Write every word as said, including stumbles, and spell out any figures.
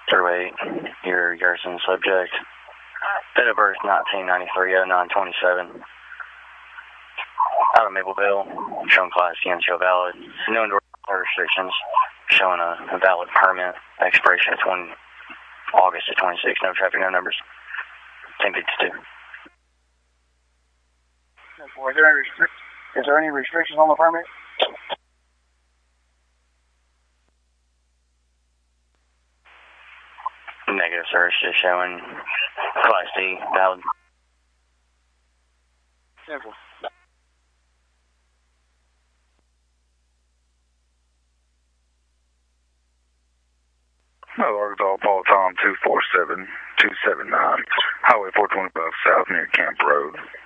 through eight, your Garrison subject. Date of birth nineteen ninety-three, oh nine twenty-seven. Out of Mapleville, showing class C N C O valid. No endorsement restrictions, showing a, a valid permit. Expiration of twenty, August of twenty-six, no traffic, no numbers. ten fifty-two. Is there any, restric- is there any restrictions on the permit? Negative, sir. It's just showing class D valid. Simple. Hello, Arkansas, Paul Tom two four seven two seven nine, Highway four twenty-five South near Camp Road.